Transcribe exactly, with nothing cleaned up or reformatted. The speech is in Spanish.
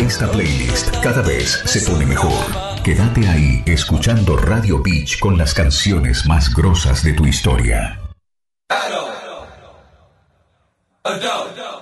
Esta playlist cada vez se pone mejor. Quédate ahí escuchando Radio Beach con las canciones más grosas de tu historia. Adult. Adult.